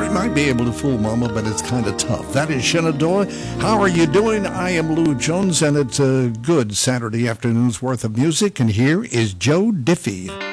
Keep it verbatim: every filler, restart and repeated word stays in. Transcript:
might be able to fool Mama, but it's kind of tough. That is Shenandoah. How are you doing? I am Lou Jones, and it's a good Saturday afternoon's worth of music, and here is Joe Diffie.